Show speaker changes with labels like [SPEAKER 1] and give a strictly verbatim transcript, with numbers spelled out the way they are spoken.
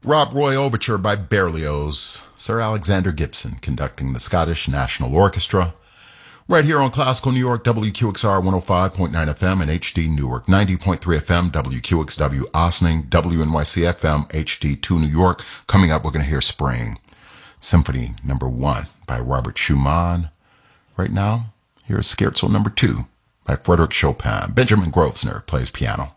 [SPEAKER 1] Rob Roy Overture by Berlioz. Sir Alexander Gibson conducting the Scottish National Orchestra. Right here on Classical New York, W Q X R one oh five point nine F M and H D Newark, ninety point three F M, W Q X W Ossining, W N Y C F M, H D two New York. Coming up, we're going to hear Spring, Symphony Number One by Robert Schumann. Right now, here's Scherzo Number Two by Frederick Chopin. Benjamin Grosvenor plays piano.